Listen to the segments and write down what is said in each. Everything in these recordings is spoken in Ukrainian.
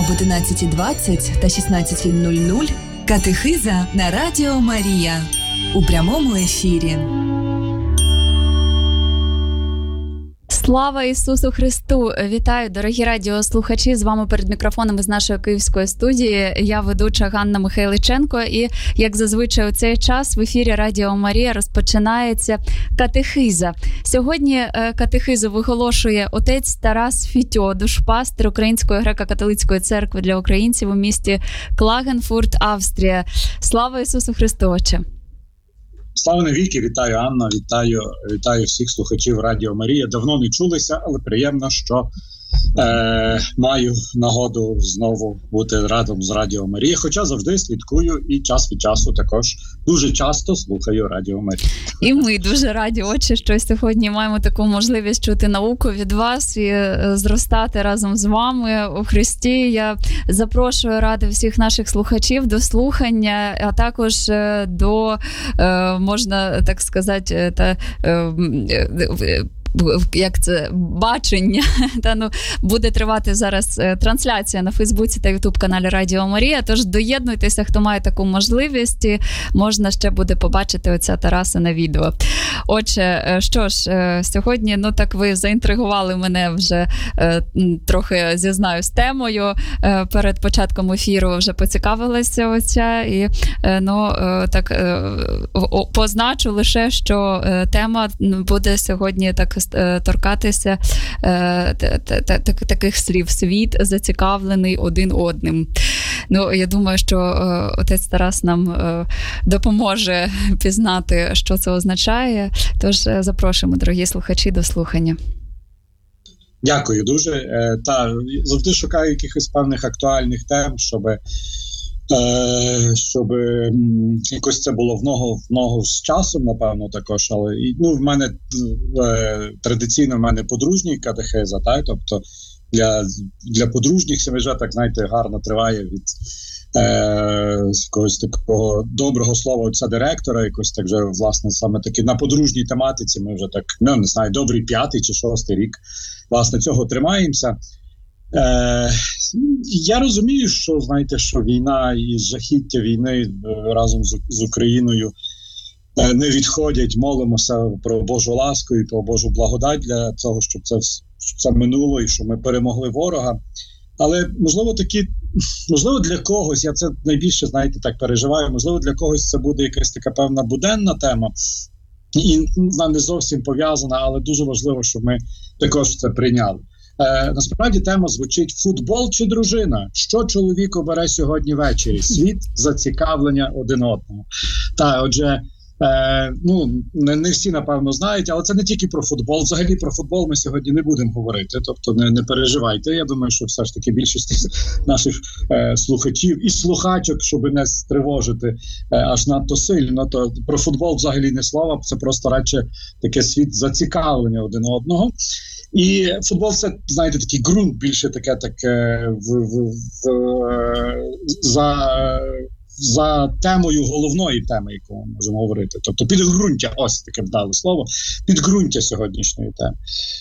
об 11:20 та 16:00 катехиза на Радіо Марія у прямому ефірі. Слава Ісусу Христу! Вітаю, дорогі радіослухачі! З вами перед мікрофоном із нашої київської студії. Я ведуча Ганна Михайличенко. І, як зазвичай, у цей час в ефірі Радіо Марія розпочинається катехиза. Сьогодні катехизу виголошує отець Тарас Фітьо, душпастир Української греко-католицької церкви для українців у місті Клагенфурт, Австрія. Слава Ісусу Христу, отче! Слава навіки, вітаю Анна, вітаю всіх слухачів Радіо Марія. Давно не чулися, але приємно, що маю нагоду знову бути разом з Радіо Марія, хоча завжди слідкую і час від часу також дуже часто слухаю Радіо Марія. І ми дуже раді, отче, що сьогодні маємо таку можливість чути науку від вас і зростати разом з вами у Христі. Я запрошую, ради всіх наших слухачів до слухання, а також до, можна так сказати, як це, бачення. Буде тривати зараз трансляція на Фейсбуці та Ютуб-каналі Радіо Марія, тож доєднуйтеся, хто має таку можливість, і можна ще буде побачити отця Тараса на відео. Отже, що ж, сьогодні, так ви заінтригували мене вже трохи, зізнаюсь, темою. Перед початком ефіру вже поцікавилася отця, і так позначу лише, що тема буде сьогодні так торкатися таких слів: світ зацікавлений один одним. Я думаю, що отець Тарас нам допоможе пізнати, що це означає. Тож запрошуємо, дорогі слухачі, до слухання. Дякую дуже. Завжди шукаю якихось певних актуальних тем, щоб якось це було в ногу з часом, напевно, також. Але в мене традиційно подружній катехиза, так? Тобто для подружніх це вже, так знаєте, гарно триває від якогось такого доброго слова отця директора, якось так вже, власне, саме таки на подружній тематиці ми вже так, не знаю, добрий 5-й чи 6-й рік, власне, цього тримаємося. Я розумію, що, знаєте, що війна і жахіття війни разом з Україною не відходять, молимося про Божу ласку і про Божу благодать для того, щоб це минуло і щоб ми перемогли ворога. Але, можливо, для когось, я це найбільше, знаєте, так переживаю, можливо, для когось це буде якась така певна буденна тема, і вона не зовсім пов'язана, але дуже важливо, щоб ми також це прийняли. Насправді тема звучить: футбол чи дружина? Що чоловік обере сьогодні ввечері? Світ зацікавлення один одного. Отже, не всі, напевно, знають, але це не тільки про футбол. Взагалі про футбол ми сьогодні не будемо говорити, тобто не переживайте. Я думаю, що все ж таки більшість наших слухачів і слухачок, щоб не стривожити аж надто сильно, то про футбол взагалі не слова, це просто радше таке світ зацікавлення один одного. І футбол – це, знаєте, такий ґрунт, більше таке за темою, головної теми, яку ми можемо говорити. Тобто підґрунтя, ось таке вдале слово, підґрунтя сьогоднішньої теми.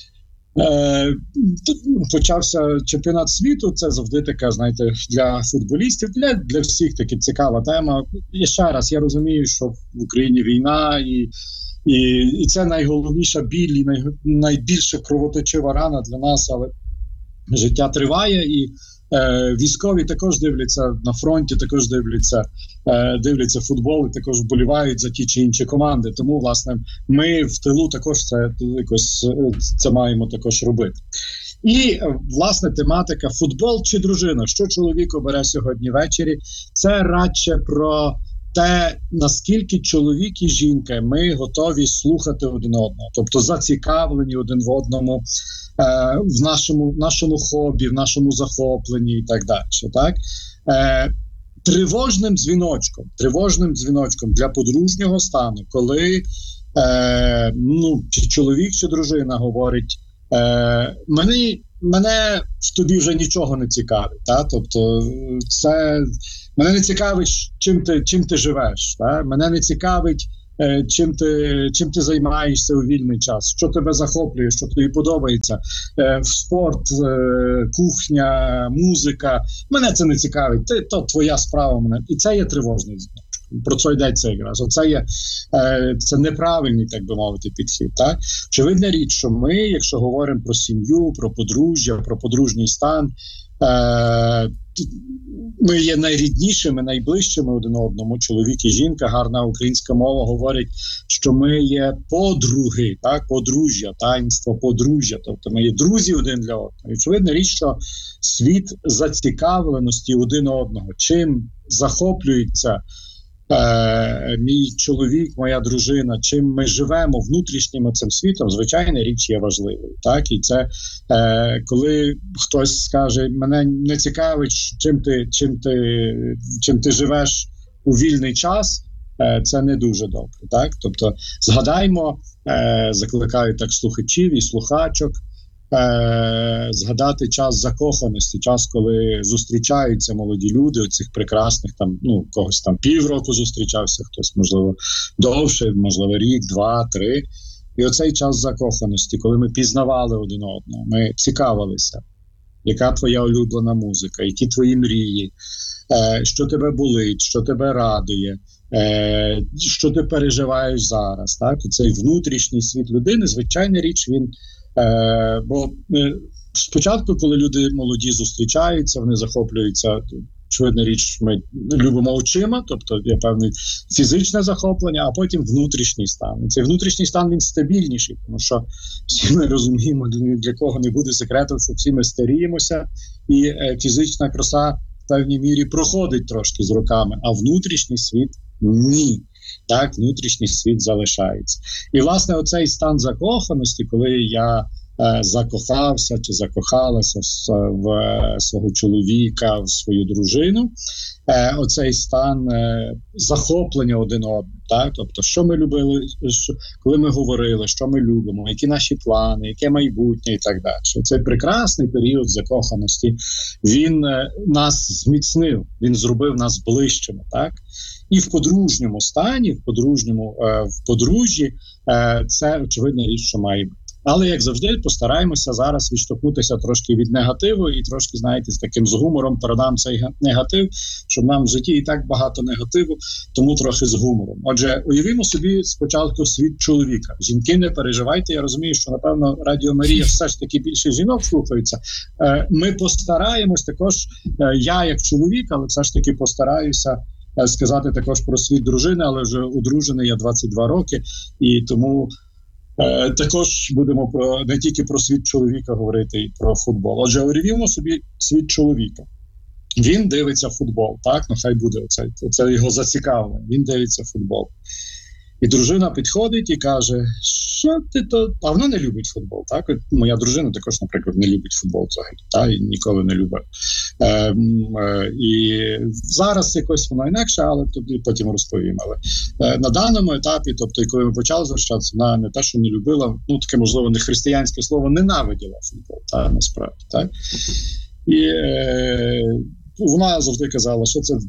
Почався чемпіонат світу, це завжди така, знаєте, для футболістів, для всіх таки цікава тема. І ще раз, я розумію, що в Україні війна, і це найголовніша біль, і найбільша кровоточива рана для нас, але життя триває, і військові також дивляться на фронті, також дивляться футбол і також вболівають за ті чи інші команди. Тому, власне, ми в тилу також це маємо також робити. І, власне, тематика футбол чи дружина? Що чоловік обере сьогодні ввечері? Це радше про те, наскільки чоловік і жінка ми готові слухати один одного, тобто зацікавлені один в одному, в нашому хобі, в нашому захопленні і так далі. Так? Тривожним дзвіночком для подружнього стану, коли чи чоловік, чи дружина говорить: мене в тобі вже нічого не цікавить. Та? Тобто мене не цікавить, чим ти живеш. Та? Мене не цікавить, чим ти займаєшся у вільний час, що тебе захоплює, що тобі подобається, спорт, кухня, музика. Мене це не цікавить, то твоя справа мене. І це є тривожний знак. Про це йдеться якраз. Оце є це неправильний, так би мовити, підхід. Так? Очевидна річ, що ми, якщо говоримо про сім'ю, про подружжя, про подружній стан, ми є найріднішими, найближчими один одному. Чоловік і жінка, гарна українська мова говорить, що ми є подруги, так, подружжя, таїнство подружжя. Тобто ми є друзі один для одного. І очевидна річ, що світ зацікавленості один одного, чим захоплюється мій чоловік, моя дружина, чим ми живемо внутрішнім цим світом, звичайна річ є важливою. Так? І це, коли хтось скаже, мене не цікавить, чим ти живеш у вільний час, це не дуже добре. Так? Тобто, згадаймо, закликаю так слухачів і слухачок, згадати час закоханості, час, коли зустрічаються молоді люди, оцих прекрасних, там, когось там півроку зустрічався, хтось, можливо, довше, можливо, рік, 2, 3. І оцей час закоханості, коли ми пізнавали один одного, ми цікавилися, яка твоя улюблена музика, які твої мрії, що тебе болить, що тебе радує, що ти переживаєш зараз. Так? І цей внутрішній світ людини, звичайна річ, він бо спочатку, коли люди молоді зустрічаються, вони захоплюються, очевидна річ, ми любимо очима, тобто є певне фізичне захоплення, а потім внутрішній стан. І цей внутрішній стан, він стабільніший, тому що всі ми розуміємо, для кого не буде секретом, що всі ми старіємося, і фізична краса в певній мірі проходить трошки з роками, а внутрішній світ – ні. Так, внутрішній світ залишається. І, власне, оцей стан закоханості, коли я закохався чи закохалася в свого чоловіка, в свою дружину, оцей стан захоплення один одним. Так? Тобто, що ми любили, коли ми говорили, що ми любимо, які наші плани, яке майбутнє і так далі. Цей прекрасний період закоханості, він нас зміцнив, він зробив нас ближчими. Так? І в подружньому стані, в подружжі, це очевидна річ, що має бути. Але, як завжди, постараємося зараз відштовхнутися трошки від негативу і трошки, знаєте, з таким з гумором передам цей негатив, щоб нам в житті і так багато негативу, тому трохи з гумором. Отже, уявімо собі спочатку світ чоловіка. Жінки, не переживайте, я розумію, що, напевно, Радіо Марія все ж таки більше жінок слухаються. Ми постараємось також, я як чоловік, але все ж таки постараюся сказати також про світ дружини, але вже одружений я 22 роки, і тому також будемо не тільки про світ чоловіка говорити, і про футбол. Отже, уявімо собі світ чоловіка. Він дивиться футбол, так? Ну, хай буде це його зацікавлення. Він дивиться футбол. І дружина підходить і каже, що ти то... А вона не любить футбол, так? Моя дружина також, наприклад, не любить футбол взагалі, так? І ніколи не любить. І зараз якось воно інакше, але тоді потім розповім. Але на даному етапі, тобто, коли ми почали зустрічатися, вона не те, що не любила, таке, можливо, не християнське слово, ненавиділа футбол, так, насправді, так? І вона завжди казала, що це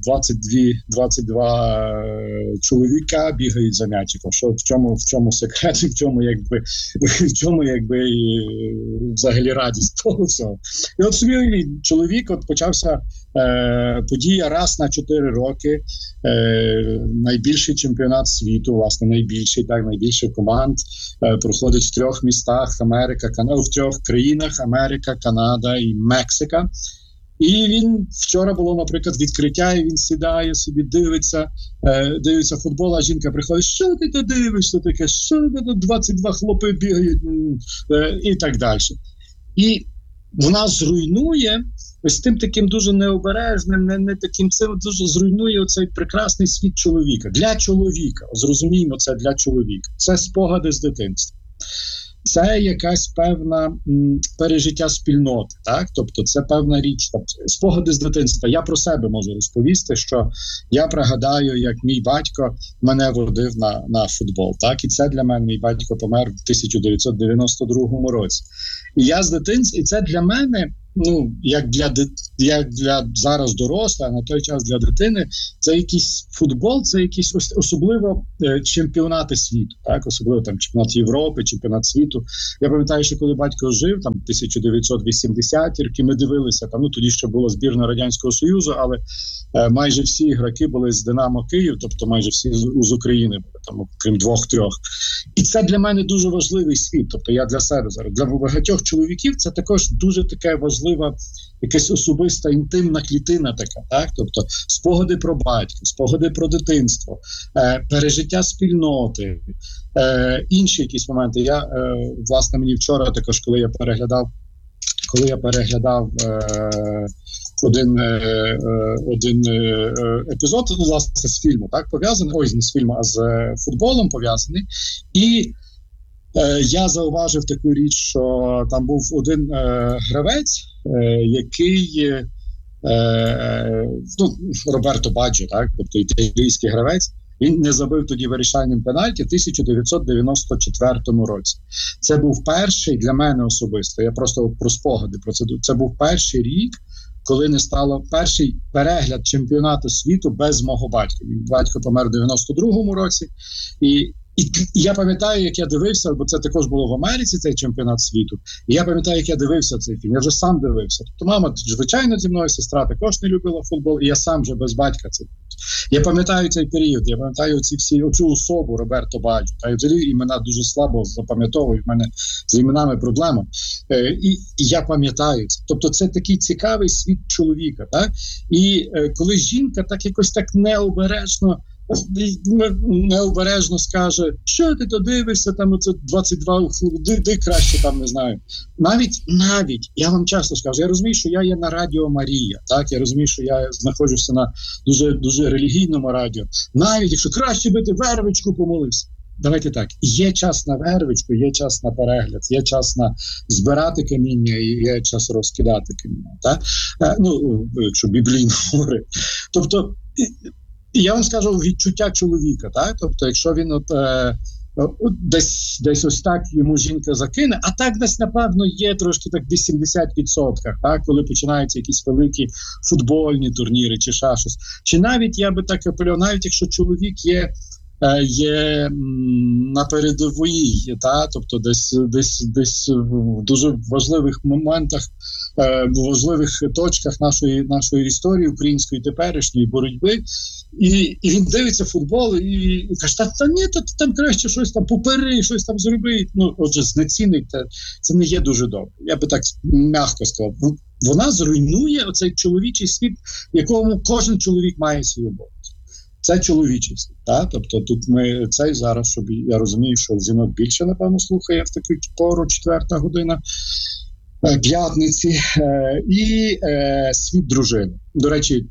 22 чоловіка бігають за м'ячиком. Що в чому секрет, в чому взагалі радість того всього. І от собі чоловік почався подія раз на 4 роки, найбільший чемпіонат світу, власне, найбільше команд проходить в 3 містах в 3 країнах: Америка, Канада і Мексика. І він вчора було, наприклад, відкриття, і він сідає собі, дивиться футбол, а жінка приходить, що ти тут дивишся, таке, що тут 22 хлопи бігають, і так далі. І вона зруйнує ось тим таким дуже необережним, не таким цим, дуже зруйнує оцей прекрасний світ чоловіка. Для чоловіка, зрозуміємо, це для чоловіка. Це спогади з дитинства. Це якась певна пережиття спільноти, так? Тобто це певна річ. Тобто, спогади з дитинства. Я про себе можу розповісти, що я пригадаю, як мій батько мене водив на футбол, так? І це для мене, мій батько помер в 1992 році. І я з дитинства, і це для мене як для зараз дорослих, а на той час для дитини, це якийсь футбол, це якісь особливо чемпіонати світу, так, особливо там чемпіонат Європи, чемпіонат світу. Я пам'ятаю, що коли батько жив, там 1980-ті роки, ми дивилися, там, тоді ще була збірна Радянського Союзу, але майже всі ігроки були з Динамо Київ, тобто майже всі з України, там, крім 2-3. І це для мене дуже важливий світ, тобто я для себе зараз, для багатьох чоловіків це також дуже така важлива, якась особиста, інтимна клітина така, так? Тобто спогади про батька, спогади про дитинство, пережиття спільноти, інші якісь моменти. Власне, мені вчора також, коли я переглядав один епізод, власне, з фільму, так, пов'язаний, не з фільму, а з футболом пов'язаний, і я зауважив таку річ, що там був один гравець, який, Роберто Баджо, так, тобто італійський гравець, він не забив тоді вирішальним пенальті в 1994 році. Це був перший для мене особисто, я просто про спогади про це. Це був перший рік, коли не стало перший перегляд чемпіонату світу без мого батька. Батько помер в 92-му році, і я пам'ятаю, як я дивився, бо це також було в Америці, цей чемпіонат світу, і я пам'ятаю, як я дивився цей фільм, я вже сам дивився. Тобто мама, звичайно, зі мною, сестра також не любила футбол, і я сам вже без батька це дивився. Я пам'ятаю цей період, я пам'ятаю оцю особу Роберто Баджо, та й взагалі імена дуже слабо запам'ятовую, в мене з іменами проблема. І я пам'ятаю це. Тобто це такий цікавий світ чоловіка, так? І коли жінка так якось так необережно скаже, що ти то дивишся, там оце 22 ти краще там, не знаю. Навіть, я вам часто скажу, я розумію, що я є на Радіо Марія, так, я розумію, що я знаходжуся на дуже релігійному радіо. Навіть, якщо краще би ти вервичку помолився. Давайте так, є час на вервичку, є час на перегляд, є час на збирати каміння і є час розкидати каміння, так? Якщо біблійно говорити. Тобто, я вам скажу відчуття чоловіка, так? Тобто, якщо він десь ось так йому жінка закине, а так десь, напевно, є трошки так в 80%, так? Коли починаються якісь великі футбольні турніри чи ще щось. Чи навіть, я би так апелював, навіть якщо чоловік є на передовій, та? Тобто десь в дуже важливих моментах, в важливих точках нашої історії української теперішньої боротьби, і він дивиться футбол і каже, там краще щось там попери, щось там зроби. Отже, знецінить, це не є дуже добре. Я би так м'яко сказав. Вона зруйнує оцей чоловічий світ, в якому кожен чоловік має свій обов'язок. Це чоловічий світ, так? Тобто тут ми цей зараз, щоб я розумію, що жінок більше, напевно, слухає в таку пору, 4-та година п'ятниці, і світ дружини. До речі,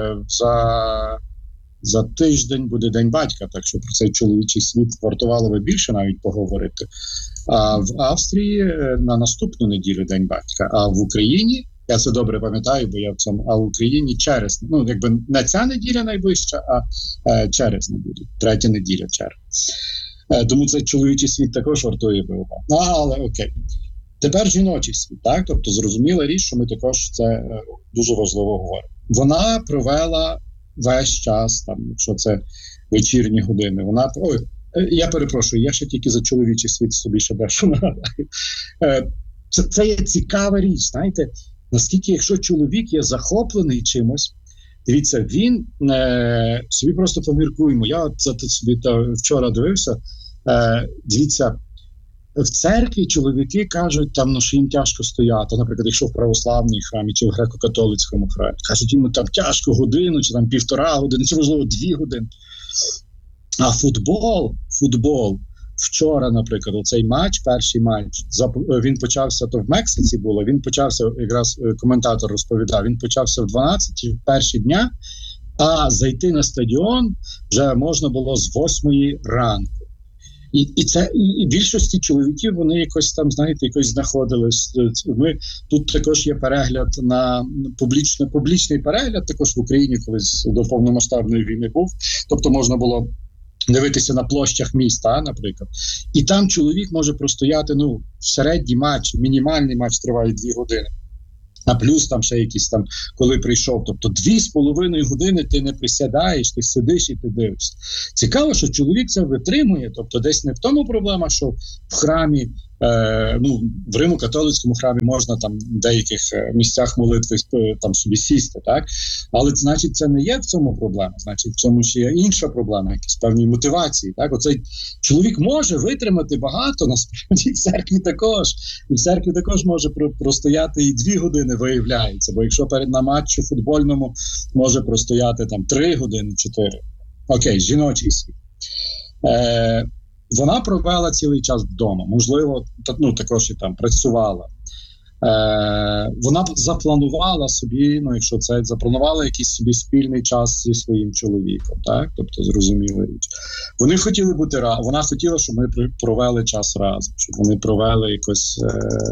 за тиждень буде День батька, так що про цей чоловічий світ вартувало би більше навіть поговорити. А в Австрії на наступну неділю День батька, а в Україні, я це добре пам'ятаю, бо я в цьому, а в Україні через, якби не ця неділя найближча, а через неділю, 3-я неділя червня. Тому цей чоловічий світ також вартує би уваги. Але окей. Тепер жіночий світ, так? Тобто зрозуміла річ, що ми також це дуже важливо говоримо. Вона провела весь час, там, якщо це вечірні години, я перепрошую, я ще тільки за чоловічий світ собі ще дещо нагадаю. Це є цікава річ, знаєте, наскільки, якщо чоловік є захоплений чимось, дивіться, він собі просто поміркуємо. Я собі вчора дивився, дивіться, в церкві чоловіки кажуть, що їм тяжко стояти, наприклад, якщо в православній храмі чи в греко-католицькому храмі, кажуть, їм там тяжко годину, чи там 1,5 години, чи можливо 2 години. А футбол, вчора, наприклад, оцей матч, перший матч, він почався, то в Мексиці було, він почався, якраз коментатор розповідав, він почався в 12 в перші дня, а зайти на стадіон вже можна було з 8 ранку. І більшості чоловіків, вони якось там, знаєте, якось знаходились. Тут також є перегляд на публічний перегляд, також в Україні колись до повномасштабної війни був. Тобто можна було дивитися на площах міста, наприклад. І там чоловік може простояти, в середній матч, мінімальний матч триває 2 години. А плюс там ще якісь там, коли прийшов, тобто 2,5 години ти не присядаєш, ти сидиш і ти дивишся. Цікаво, що чоловік це витримує, тобто десь не в тому проблема, що в храмі, в Римо-католицькому храмі можна там в деяких місцях молитви там собі сісти, так? Але, значить, це не є в цьому проблема, значить, в цьому ще є інша проблема, якісь певні мотивації, так? Оцей чоловік може витримати багато, насправді, в церкві також. І в церкві також може простояти і 2 години, виявляється, бо якщо на матчі футбольному може простояти там 3 години, 4. Окей, жіночий світ. Вона провела цілий час вдома, можливо, також і там працювала. Вона запланувала собі, якщо це, запланувала якийсь собі спільний час зі своїм чоловіком, так? Тобто, зрозуміла річ. Вони хотіли бути разом, вона хотіла, щоб ми провели час разом, щоб вони провели якусь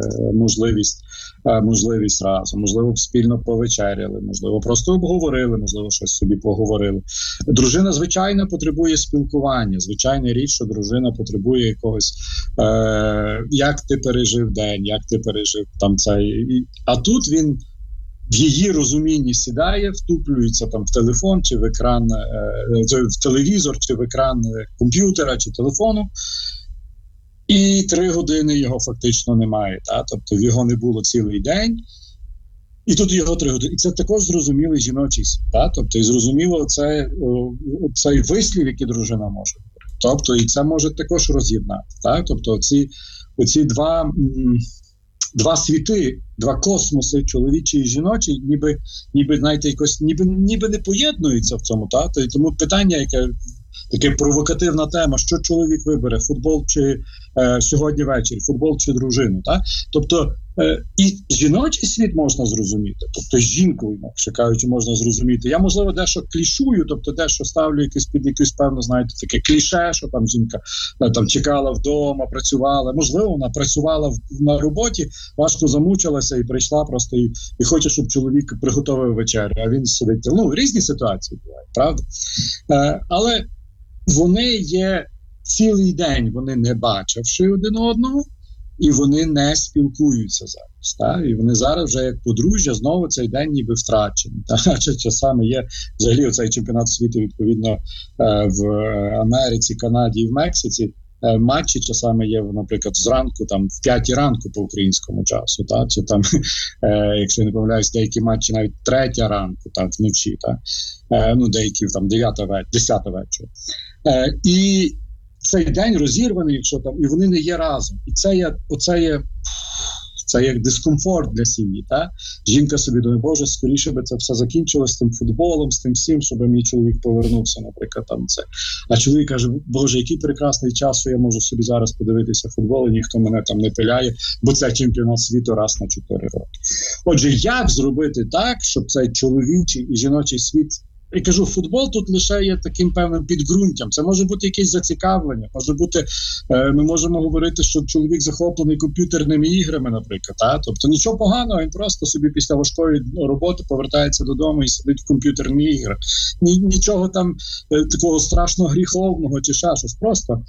можливість разом, можливо, спільно повечеряли, можливо, просто обговорили, можливо, щось собі поговорили. Дружина, звичайно, потребує спілкування, звичайна річ, що дружина потребує якогось, як ти пережив день, як ти пережив там цей. А тут він в її розумінні сідає, втуплюється там в телефон, чи в екран, в телевізор, чи в екран комп'ютера, чи телефону, і 3 години його фактично немає. Тобто його не було цілий день, і тут його 3 години. І це також зрозумілий жіночий світ. Тобто, і зрозуміло цей вислів, який дружина може. Тобто, і це може також роз'єднати. Тобто, оці два світи, 2 космоси, чоловічий і жіночий, ніби знаєте, якось ніби не поєднуються в цьому. І тому питання, яке така провокативна тема, що чоловік вибере, футбол чи сьогодні ввечері, футбол чи дружину. Тобто і жіночий світ можна зрозуміти, тобто жінку, інакше кажучи, можна зрозуміти. Я, можливо, дещо клішую, тобто дещо ставлю під якусь певну, знаєте, таке кліше, що там жінка там чекала вдома, працювала. Можливо, вона працювала на роботі, важко замучилася і прийшла просто і хоче, щоб чоловік приготував вечерю, а він сидить. Різні ситуації бувають, правда? Але вони є цілий день, вони не бачивши один одного, і вони не спілкуються зараз. І вони зараз вже як подружжя, знову цей день ніби втрачені. Часами є взагалі оцей чемпіонат світу, відповідно, в Америці, Канаді і в Мексиці. Матчі часами є, наприклад, зранку, там, в 5 ранку по українському часу, чи там, якщо я не помиляюсь, деякі матчі навіть 3 ранку, вночі, деякі там 10 вечора. І цей день розірваний, якщо там, і вони не є разом. І це як дискомфорт для сім'ї. Жінка собі думає, Боже, скоріше би це все закінчилось з тим футболом, з тим всім, щоб мій чоловік повернувся, наприклад, там це. А чоловік каже, Боже, який прекрасний час, що я можу собі зараз подивитися футбол, і ніхто мене там не пиляє, бо це чемпіонат світу раз на 4 роки. Отже, як зробити так, щоб цей чоловічий і жіночий світ, і кажу, футбол тут лише є таким певним підґрунтям. Це може бути якесь зацікавлення, може бути, ми можемо говорити, що чоловік захоплений комп'ютерними іграми, наприклад. Тобто нічого поганого, він просто собі після важкої роботи повертається додому і сидить в комп'ютерні ігри. Нічого там такого страшно гріховного чи ще щось, просто.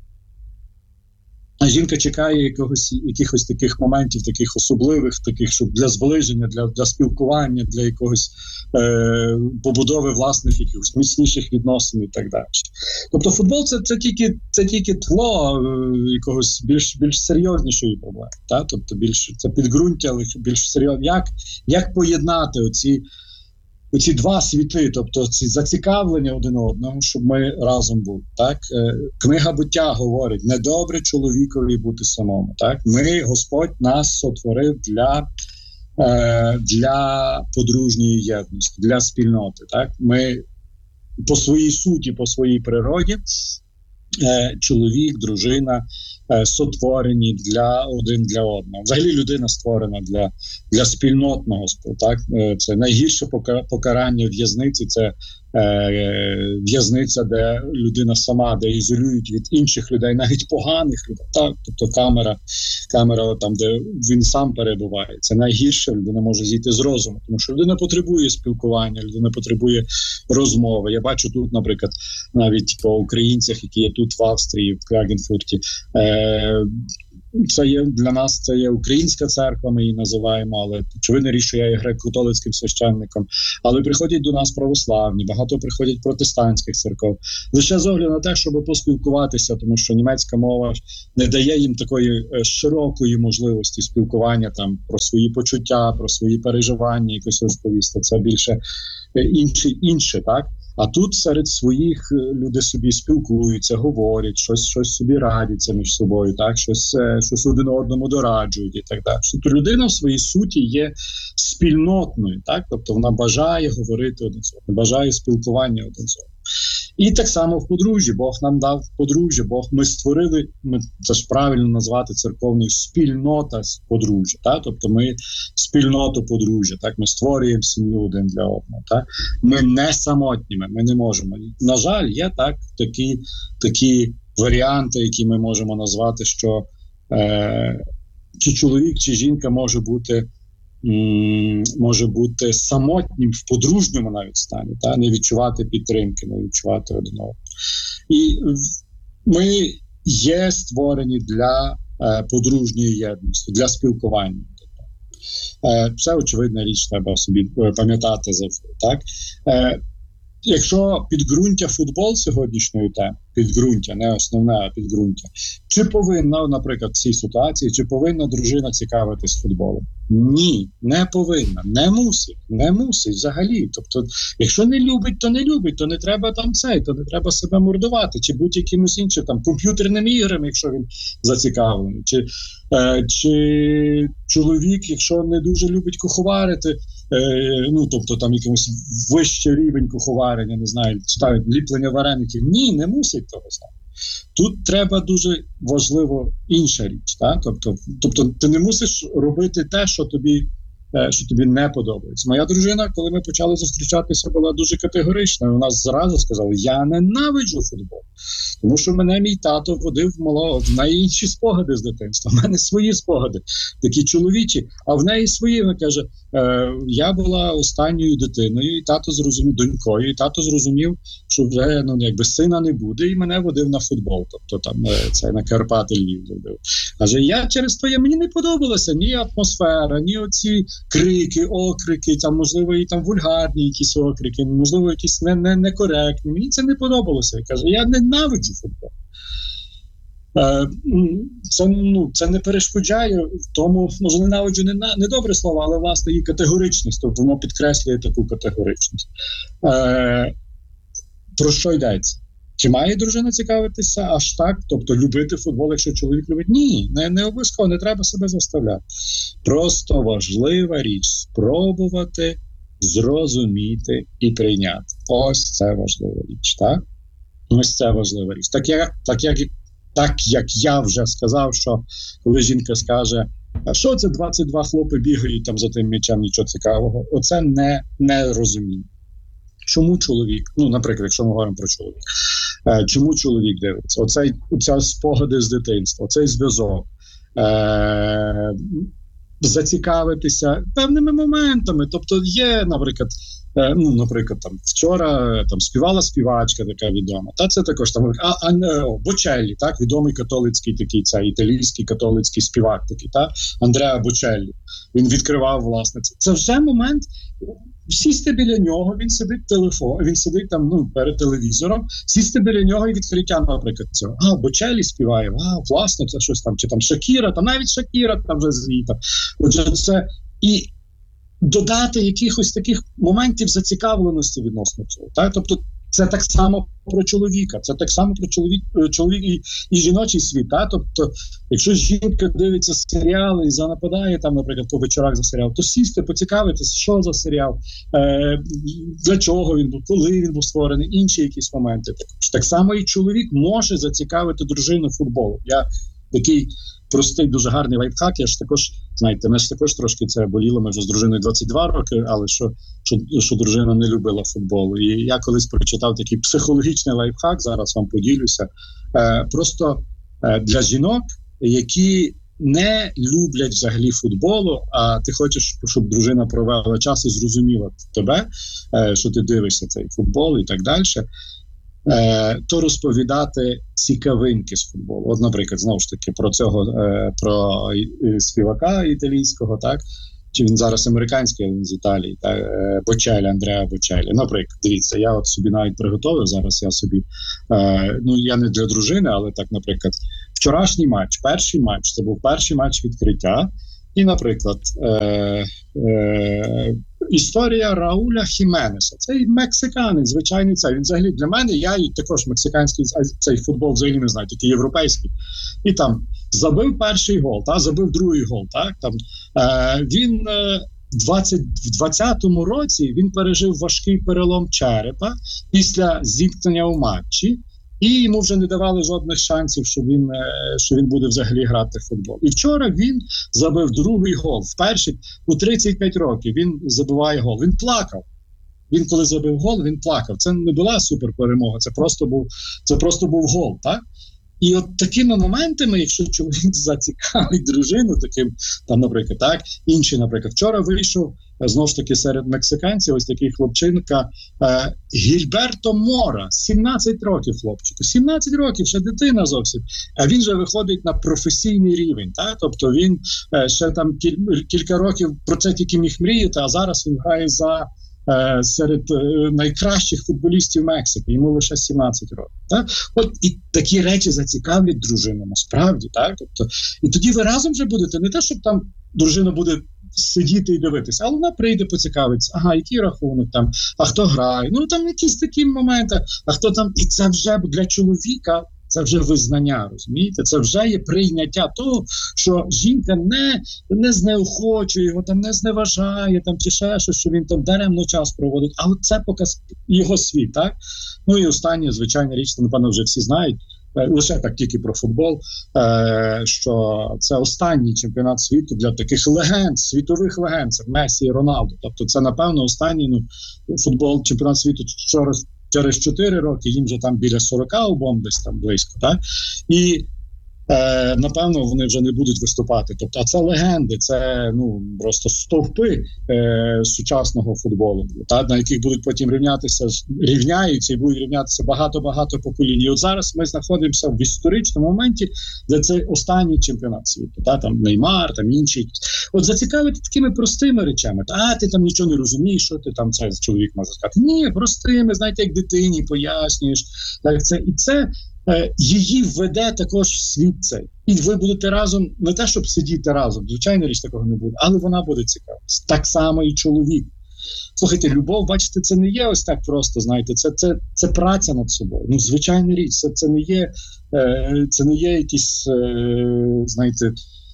А жінка чекає якихось таких моментів, таких особливих, таких, щоб для зближення, для спілкування, для якогось побудови власних якихось міцніших відносин і так далі. Тобто футбол це тільки тло якогось більш серйознішої проблеми. Тобто це підґрунтя, але більш серйозно. Як поєднати оці 2 світи, тобто ці зацікавлення один одного, щоб ми разом були. Книга Буття говорить, недобре чоловікові бути самому. Господь нас сотворив для подружньої єдності, для спільноти. Ми по своїй суті, по своїй природі, чоловік, дружина сотворені один для одного. Взагалі людина створена для спільнотного спілку. Це найгірше покарання в в'язниці, це в'язниця, де людина сама, де ізолюють від інших людей, навіть поганих людей. Тобто камера там, де він сам перебуває. Це найгірше, людина може зійти з розуму, тому що людина потребує спілкування, людина потребує розмови. Я бачу тут, наприклад, навіть по українцях, які є тут в Австрії, в Крагенфурті, це є для нас, це є українська церква, ми її називаємо, але очевидно річ, що я є греко-католицьким священником. Але приходять до нас православні, багато приходять протестантських церков. Лише з огляду на те, щоб поспілкуватися, тому що німецька мова не дає їм такої широкої можливості спілкування там про свої почуття, про свої переживання, якось розповісти. Це більше інше, так? А тут серед своїх люди собі спілкуються, говорять, щось собі радяться між собою, так, щось один одному дораджують і так далі. Тобто людина в своїй суті є спільнотною, так, тобто вона бажає говорити один з одним, бажає спілкування один з одним. І так само в подружжі. Бог нам дав подружжя, ми створили, це ж правильно назвати церковною, спільнота подружжя. Так? Тобто ми спільноту подружжя, так? Ми створюємо сім'ю один для одного. Так? Ми не самотні, ми не можемо. На жаль, є так, такі варіанти, які ми можемо назвати, що чи чоловік, чи жінка може бути самотнім в подружньому навіть стані, та не відчувати підтримки, не відчувати один одного. І ми є створені для подружньої єдності, для спілкування. Це очевидна річ, треба собі пам'ятати завжди. Так? Якщо підґрунтя футбол сьогоднішньої теми, підґрунтя, не основне, а підґрунтя, чи повинна, наприклад, в цій ситуації, чи повинна дружина цікавитись футболом? Ні, не повинна, не мусить взагалі. Тобто, якщо не любить, то не треба там то не треба себе мордувати, чи будь-якимось іншим там комп'ютерним іграм, якщо він зацікавлений, чи чоловік, якщо не дуже любить куховарити, тобто там якийсь вищий рівень куховарення, не знаю, ставить ліплення вареників. Ні, не мусить того знати. Тут треба дуже важливо інша річ. Так? Тобто ти не мусиш робити те, що тобі не подобається. Моя дружина, коли ми почали зустрічатися, була дуже категорична. Вона зразу сказала, я ненавиджу футбол. Тому що мене мій тато водив в неї інші спогади з дитинства. В мене свої спогади, такі чоловічі, а в неї свої. Вона каже, я була останньою дитиною, і тато зрозумів, донькою, і тато зрозумів, що вже сина не буде, і мене водив на футбол. Тобто там це на Карпати Львів водив. Каже, я через то, мені не подобалося ні атмосфера, ні оці крики, окрики, там, можливо, і там вульгарні якісь окрики, можливо, якісь некоректні. Мені це не подобалося. Я кажу, я ненавиджу футбол. Це не перешкоджає в тому, може, ненавиджу не добре слово, але, власне, її категоричність, тобто воно підкреслює таку категоричність. Про що йдеться? Чи має дружина цікавитися аж так? Тобто любити футбол, якщо чоловік любить? Ні, не обов'язково, не треба себе заставляти. Просто важлива річ – спробувати, зрозуміти і прийняти. Ось це важлива річ, так? Ось це важлива річ. Так як я вже сказав, що коли жінка скаже, а що це 22 хлопи бігають там за тим м'ячем, нічого цікавого, оце не розуміння. Чому чоловік, наприклад, якщо ми говоримо про чоловік, чому чоловік дивиться? Оця спогади з дитинства, оцей зв'язок, зацікавитися певними моментами. Тобто є, наприклад, там вчора там співала співачка така відома. Та це також там Бочеллі, так, відомий католицький такий, італійський католицький співак такий, та Андреа Бочеллі. Він відкривав, власне, це. Це вже момент. Сісти біля нього, він сидить там перед телевізором, сісти біля нього і відкриття, наприклад, цього. Бочеллі співає, власне, це щось там, чи там Шакіра, там навіть Шакіра там вже звіта. Отже, це і додати якихось таких моментів зацікавленості відносно цього. Так? Тобто це так само про чоловіка, це так само про чоловік і жіночий світ. Так? Тобто, якщо жінка дивиться серіали і занападає там, наприклад, по вечорах за серіал, то сісти, поцікавитись, що за серіал, для чого він був, коли він був створений, інші якісь моменти. Так само і чоловік може зацікавити дружину футболом. Я такий простий, дуже гарний лайфхак. Я ж також, знаєте, мене ж також трошки це боліло. Ми вже з дружиною 22 роки, але що дружина не любила футболу. І я колись прочитав такий психологічний лайфхак, зараз вам поділюся. Просто для жінок, які не люблять взагалі футболу, а ти хочеш, щоб дружина провела час і зрозуміла тебе, що ти дивишся цей футбол і так далі. то розповідати цікавинки з футболу. От, наприклад, знову ж таки, про співака італійського, так? Чи він зараз американський, але він з Італії, так? Бочелі, Андреа Бочелі. Наприклад, дивіться, я от собі навіть приготовив, зараз я собі, я не для дружини, але так, наприклад, вчорашній матч, перший матч, це був перший матч відкриття, і, наприклад, історія Рауля Хіменеса. Цей мексиканець, звичайний цей. Він взагалі для мене, я і також мексиканський, цей футбол взагалі не знаю, тільки європейський. І там забив перший гол, забив другий гол. Там, він в 20-му році він пережив важкий перелом черепа після зіткнення у матчі. І йому вже не давали жодних шансів, що він буде взагалі грати в футбол. І вчора він забив другий гол. Вперше у 35 років він забиває гол. Він плакав. Він коли забив гол, він плакав. Це не була суперперемога, це просто був гол, так? І от такими моментами, якщо чоловік зацікавить дружину, таким, там, наприклад, так, інші, наприклад, вчора вийшов, знову ж таки, серед мексиканців, ось такий хлопчинка, Гільберто Мора, 17 років хлопчику, 17 років, ще дитина зовсім, а він же виходить на професійний рівень, так, тобто він ще там кілька років про це тільки міг мріяти, а зараз він грає серед найкращих футболістів Мексики, йому лише 17 років. Так? От і такі речі зацікавлять дружину, насправді. Так? Тобто, і тоді ви разом вже будете, не те, щоб там дружина буде сидіти і дивитися, але вона прийде, поцікавиться, ага, який рахунок там, а хто грає, ну там якісь такі моменти, а хто там, і це вже для чоловіка, це вже визнання, розумієте? Це вже є прийняття того, що жінка не знеохочує його, там не зневажає, там чи ще щось, що він там даремно час проводить. А от це показ його світ, так? Ну і остання, звичайна річ, напевно, вже всі знають, лише так тільки про футбол, що це останній чемпіонат світу для таких легенд, світових легенд, це Месі і Роналду. Тобто це, напевно, останній футбол, чемпіонат світу через 4 роки, їм вже там біля 40 обом десь там близько, так? І напевно вони вже не будуть виступати. Тобто, а це легенди, це просто стовпи сучасного футболу, на яких будуть потім рівняються і будуть рівнятися багато-багато поколінь. І от зараз ми знаходимося в історичному моменті, де це останній чемпіонат світу. Там Неймар, там інші. От зацікавити такими простими речами. Ти там нічого не розумієш, що ти там, цей чоловік може сказати. Ні, простими, знаєте, як дитині пояснюєш. І це її введе також в світ цей. І ви будете разом, не те, щоб сидіти разом, звичайно, річ такого не буде, але вона буде цікава. Так само і чоловік. Слухайте, любов, бачите, це не є ось так просто, знаєте, це праця над собою. Звичайна річ, це не є якісь, знаєте,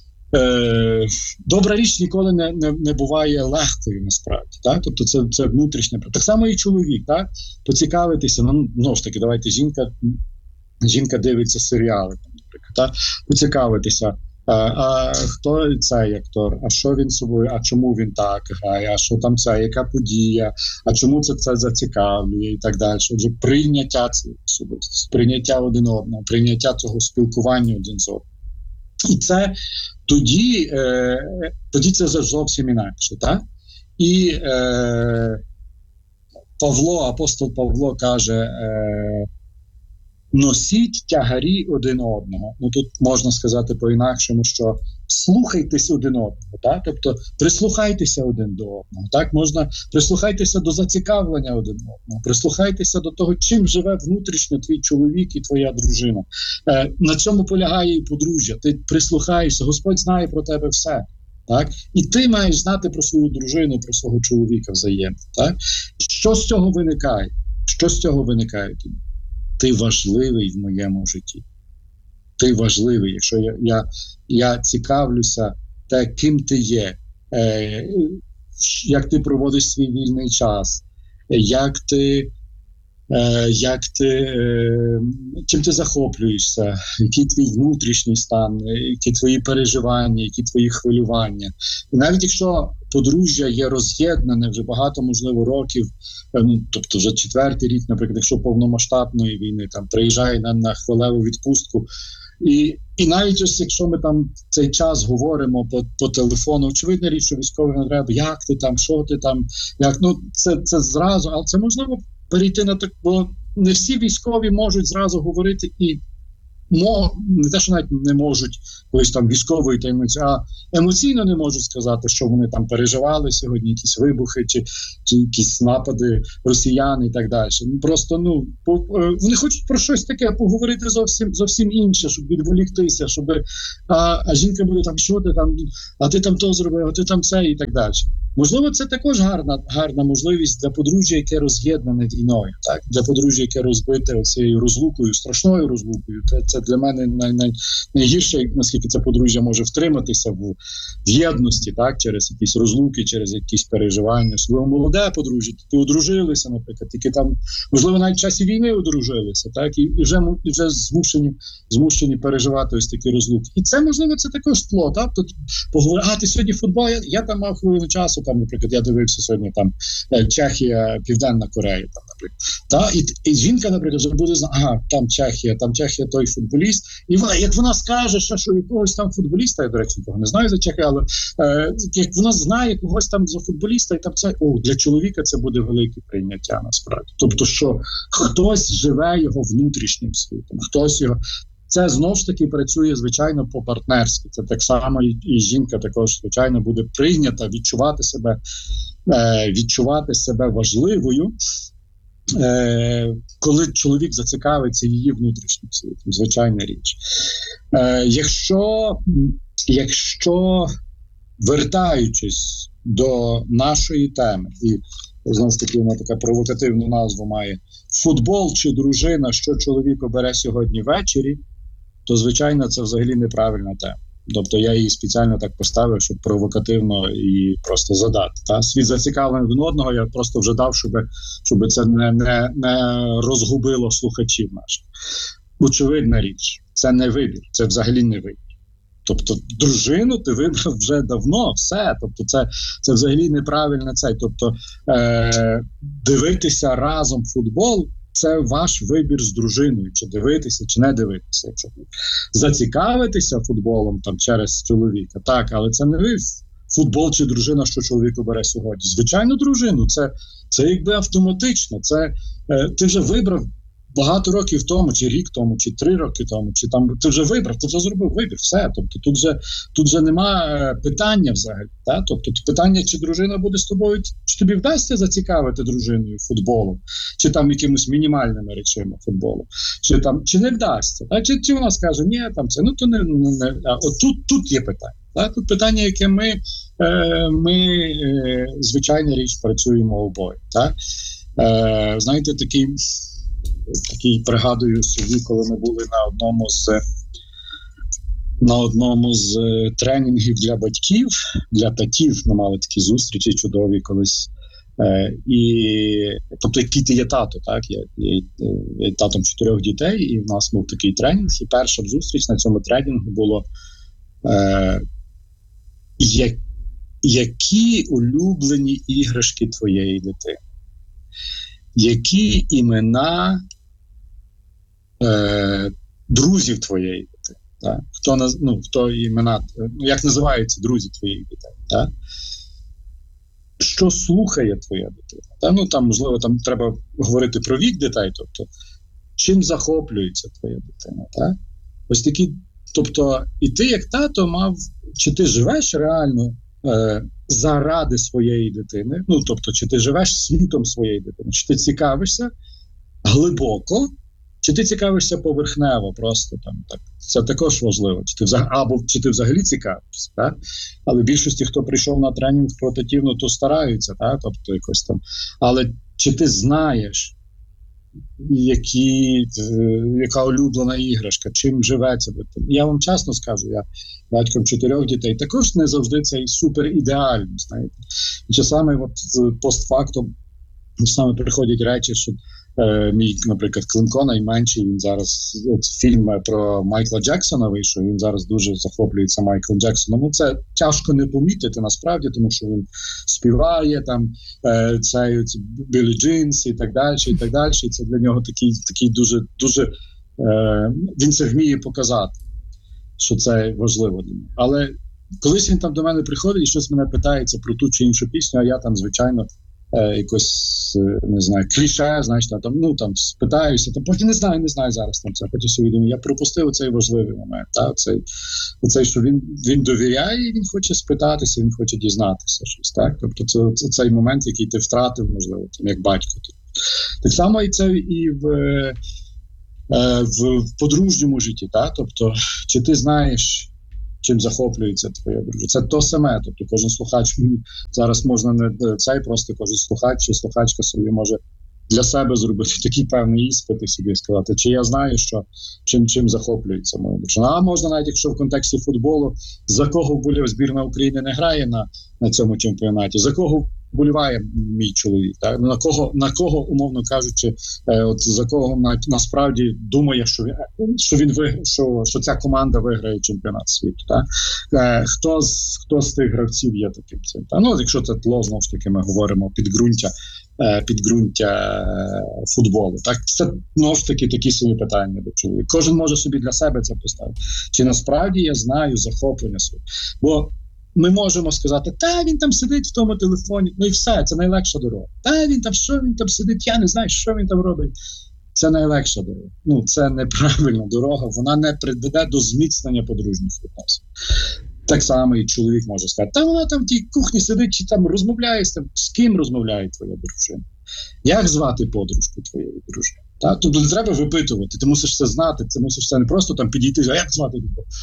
добра річ ніколи не буває легкою, насправді. Так? Тобто це внутрішня праця. Так само і чоловік, так? Поцікавитися, знову ж таки, давайте, жінка дивиться серіали, наприклад, поцікавитися, а хто цей актор, а що він собою, а чому він так грає, а що там це, яка подія, а чому це зацікавлює і так далі. Отже, прийняття цієї особистості, прийняття один одного, прийняття цього спілкування один з одним. І це тоді це зовсім інакше, так? І апостол Павло каже, носіть тягарі один одного. Тут можна сказати по-інакшому, що слухайтесь один одного, так? Тобто прислухайтеся один до одного, так? Можна прислухайтеся до зацікавлення один одного, прислухайтеся до того, чим живе внутрішньо твій чоловік і твоя дружина. На цьому полягає і подружжя. Ти прислухаєшся, Господь знає про тебе все. Так? І ти маєш знати про свою дружину, про свого чоловіка взаємно. Так? Що з цього виникає? Ти важливий в моєму житті. Ти важливий, якщо я цікавлюся те, ким ти є, як ти проводиш свій вільний час, чим ти захоплюєшся, який твій внутрішній стан, які твої переживання, які твої хвилювання. І навіть якщо подружжя є роз'єднане вже багато, можливо, років, тобто вже 4-й рік, наприклад, якщо повномасштабної війни, там приїжджає на хвилеву відпустку, і навіть ось якщо ми там цей час говоримо по телефону, очевидна річ, що військовий не треба, як ти там, що ти там, це зразу, але це можливо перейти на так, бо не всі військові можуть зразу говорити і не те, що навіть не можуть колись там військової таємниці, а емоційно не можуть сказати, що вони там переживали сьогодні, якісь вибухи чи якісь напади росіян і так далі. Просто, вони хочуть про щось таке поговорити зовсім інше, щоб відволіктися, щоб а жінка буде там, що ти там, а ти там то зробив, а ти там це і так далі. Можливо, це також гарна можливість для подружжя, яке роз'єднане війною, так? Для подружжя, яке розбите цією розлукою, страшною розлукою. Це для мене найгірше, наскільки це подружжя може втриматися в єдності, так? Через якісь розлуки, через якісь переживання. Особливо молоде подружжя, ти одружилися, наприклад, тільки там, можливо, навіть в часі війни одружилися, так? І вже змушені переживати ось такі розлуки. І це, можливо, це також тло, так? Тут поговорити, ти сьогодні футбол, я там мав хвилину часу, там, наприклад, я дивився сьогодні там Чехія, Південна Корея, там, наприклад. І жінка, наприклад, вже буде знати, там Чехія той футболіст. І вона, як вона скаже, що якогось там футболіста, я, до речі, того не знаю за Чехію, але як вона знає когось там за футболіста, і там це, для чоловіка це буде велике прийняття, насправді. Тобто, що хтось живе його внутрішнім світом, хтось його... Це, знову ж таки, працює, звичайно, по-партнерськи. Це так само і жінка також, звичайно, буде прийнята, відчувати себе важливою, коли чоловік зацікавиться її внутрішнім світом. Звичайна річ. Якщо вертаючись до нашої теми, і, знову ж таки, вона така провокативну назву має, футбол чи дружина, що чоловік обере сьогодні ввечері, то, звичайно, це взагалі неправильна тема. Тобто я її спеціально так поставив, щоб провокативно і просто задати. Та? Світ зацікавлений один одного, я просто вже дав, щоб це не розгубило слухачів наших. Очевидна річ, це не вибір, це взагалі не вибір. Тобто дружину ти вибрав вже давно, все. Тобто це взагалі неправильно це. Тобто дивитися разом футбол – це ваш вибір з дружиною, чи дивитися, чи не дивитися. Якщо зацікавитися футболом там через чоловіка, так, але це не ви футбол чи дружина, що чоловік обере сьогодні. Звичайно, дружину, це якби автоматично. Це ти вже вибрав багато років тому, чи рік тому, чи 3 роки тому, чи там ти вже вибрав, ти вже зробив вибір, все. Тобто тут вже нема питання взагалі. Так? Тобто питання, чи дружина буде з тобою, чи тобі вдасться зацікавити дружиною футболом, чи там якимось мінімальними речами футболу, чи не вдасться. Так? Чи вона скаже, ні, там це, то не. От тут є питання. Так? Тут питання, яке ми звичайна річ, працюємо обоє. Так? Знаєте, такий пригадую собі, коли ми були на одному з тренінгів для батьків, для татів, ми мали такі зустрічі чудові колись. Тобто, який ти є тато, так? Я татом 4 дітей, і в нас був такий тренінг, і перша зустріч на цьому тренінгу було які улюблені іграшки твоєї дитини? Які імена друзів твоєї дитини? Так? Хто імена, як називаються друзі твоєї дитини? Так? Що слухає твоя дитина? Там, можливо, треба говорити про вік дітей, тобто, чим захоплюється твоя дитина? Так? Ось такі, тобто, і ти як тато мав, чи ти живеш реально заради своєї дитини, тобто, чи ти живеш світом своєї дитини, чи ти цікавишся глибоко, чи ти цікавишся поверхнево просто там, так. Це також важливо, чи ти взагалі цікавишся, так? Але більшості, хто прийшов на тренінг про татів, то стараються, так? Тобто якось там, але чи ти знаєш, яка улюблена іграшка, чим живеться? Я вам чесно скажу, я батьком 4 дітей, також не завжди це супер ідеально, знаєте. І часами постфактум саме приходять речі, що мій, наприклад, Клинко найменший, він зараз, фільм про Майкла Джексона вийшов, він зараз дуже захоплюється Майклом Джексоном. Це тяжко не помітити насправді, тому що він співає там Біллі Джинс і так далі, і так далі. І це для нього такий дуже він це вміє показати, що це важливо для нього. Але колись він там до мене приходить і щось мене питається про ту чи іншу пісню, а я там, звичайно, якось, не знаю, кліше, знаєш, там спитаюся, потім не знаю зараз там це, потім собі думаю, я пропустив цей важливий момент, оцей, що він довіряє, і він хоче спитатися, він хоче дізнатися щось, так, тобто це цей момент, який ти втратив, можливо, там, як батько. Так само і це і в подружньому житті, так, тобто, чи ти знаєш, чим захоплюється твоя дружина. Це то саме, тобто кожен слухач, зараз можна не цей, просто кожен слухач чи слухачка собі може для себе зробити такий певний іспит і собі сказати, чи я знаю, що чим захоплюється моя дружина. А можна навіть, якщо в контексті футболу, за кого збірна України не грає на цьому чемпіонаті, за кого вболіває мій чоловік, так? На кого, умовно кажучи, за кого насправді думає, що він виграє, що ця команда виграє чемпіонат світу, так? Хто з тих гравців є таким цим? Ну, якщо це знову ж таки ми говоримо підґрунтя футболу, так? Це знову ж таки такі самі питання до чоловіка. Кожен може собі для себе це поставити. Чи насправді я знаю захоплення своє? Бо ми можемо сказати, він там сидить в тому телефоні, ну і все, це найлегша дорога. Що він там сидить, я не знаю, що він там робить. Це найлегша дорога. Ну, це неправильна дорога, вона не приведе до зміцнення подружніх відносин. Так само і чоловік може сказати, вона там в тій кухні сидить, чи там розмовляє, з ким розмовляє твоя дружина? Як звати подружку твоєї дружини? Тобто не треба випитувати, ти мусиш це знати, ти мусиш це не просто там підійти, а як звати?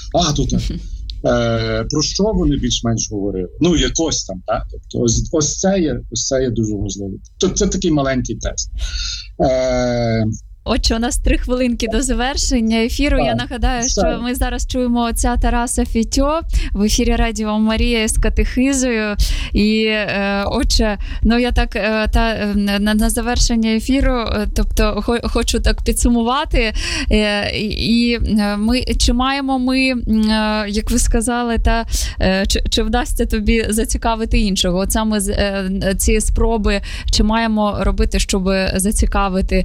Про що вони більш-менш говорили? Ну, якось там, так? Тобто ось це є дуже важливо. Тобто це такий маленький тест. Отже, у нас 3 хвилинки до завершення ефіру. Я нагадаю, що ми зараз чуємо отця Тараса Фітьо в ефірі Радіо Марія з катехизою. І, отже, я так на завершення ефіру, тобто хочу так підсумувати. І чи маємо ми, як ви сказали, чи вдасться тобі зацікавити іншого? От саме ці спроби, чи маємо робити, щоб зацікавити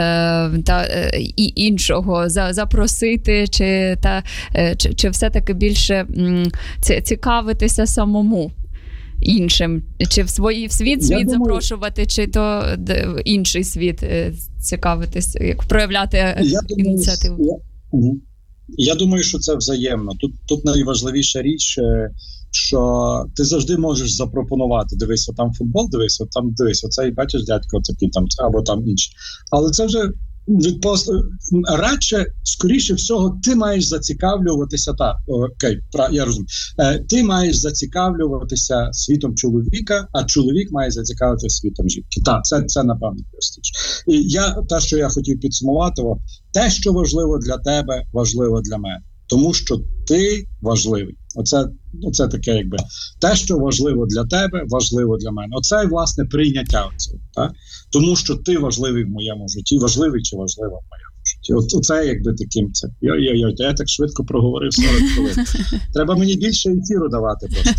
і іншого, запросити, чи все-таки більше цікавитися самому іншим, чи в світ запрошувати, чи то інший світ цікавитись, як проявляти ініціативу? Я думаю, що це взаємно. Тут найважливіша річ, що ти завжди можеш запропонувати, дивись, там футбол, дивись, оцей, бачиш, дядько такий там, або там інший. Але це вже радше, скоріше всього, ти маєш зацікавлюватися, я розумію, ти маєш зацікавлюватися світом чоловіка, а чоловік має зацікавитися світом жінки. Це напевно простіше. І те, що я хотів підсумувати, те, що важливо для тебе, важливо для мене. Тому що ти важливий. Оце таке, якби, те, що важливо для тебе, важливо для мене. Оце, власне, прийняття цього. Так? Тому що ти важливий в моєму житті, важливий чи важлива в моєму житті. Оце, якби, таким це. Я так швидко проговорив 40 хвилин. Треба мені більше ефіру давати просто.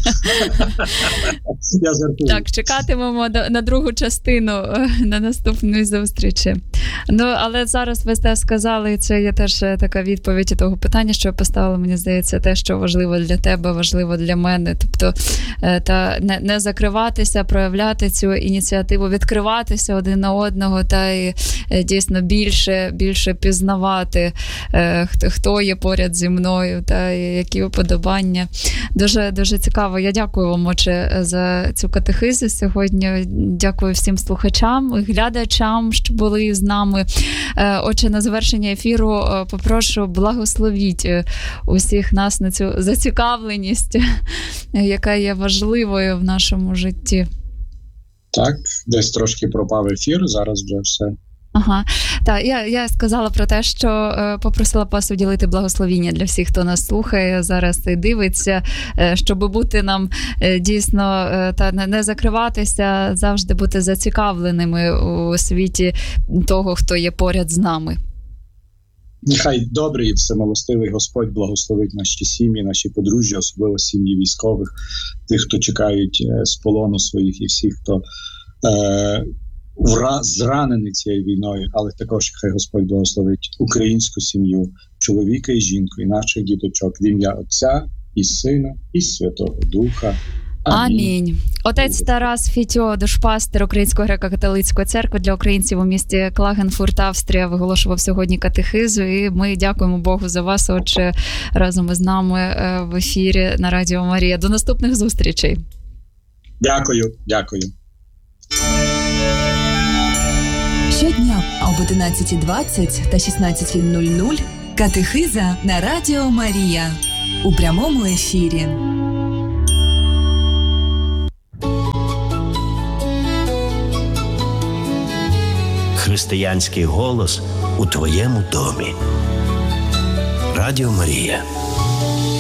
Я жартую. Так, чекатимемо на другу частину, на наступної зустрічі. Але зараз ви сказали, це є теж така відповідь того питання, що я поставила, мені здається, те, що важливо для тебе, важливо для мене. Тобто не закриватися, проявляти цю ініціативу, відкриватися один на одного та і дійсно більше пізнавати, хто є поряд зі мною та які уподобання. Дуже, дуже цікаво. Я дякую вам, отче, за цю катехизу сьогодні. Дякую всім слухачам і глядачам, що були з нами. Отже, на завершення ефіру попрошу благословіть усіх нас на цю зацікавленість, яка є важливою в нашому житті. Так, десь трошки пропав ефір, зараз вже все. Ага, так, я сказала про те, що попросила вас уділити благословіння для всіх, хто нас слухає зараз і дивиться, щоб бути нам дійсно, та не закриватися, завжди бути зацікавленими у світі того, хто є поряд з нами. Нехай добрий і всемилостивий Господь благословить наші сім'ї, наші подружжя, особливо сім'ї військових, тих, хто чекають з полону своїх і всіх, хто зранений цією війною, але також хай Господь благословить українську сім'ю, чоловіка і жінку, і наших діточок в ім'я Отця і Сина і Святого Духа. Амінь. Отець Тарас Фітьо, душпастер Української греко-католицької церкви для українців у місті Клагенфурт, Австрія, виголошував сьогодні катехизу. І ми дякуємо Богу за вас, отче, разом із нами в ефірі на Радіо Марія. До наступних зустрічей. Дякую. Щодня об 11:20 та 16:00 катехиза на Радіо Марія у прямому ефірі. Християнський голос у твоєму домі. Радіо Марія.